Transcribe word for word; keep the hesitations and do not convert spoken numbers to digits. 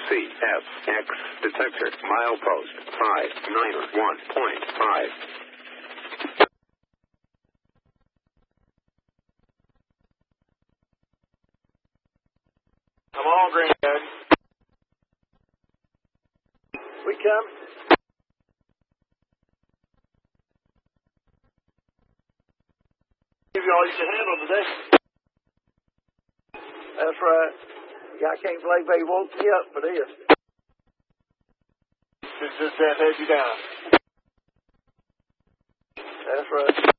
C F X detector milepost five nine one point five. I'm all green, Dad. We come. Give you all you can handle today. That's right. I can't believe they woke me up for this. Just, just that head you down. That's right.